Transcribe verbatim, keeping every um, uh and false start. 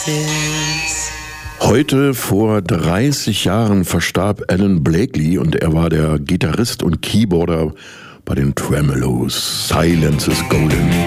Heute vor dreißig Jahren verstarb Alan Blakely und er war der Gitarrist und Keyboarder bei den Tremeloes. Silence is Golden.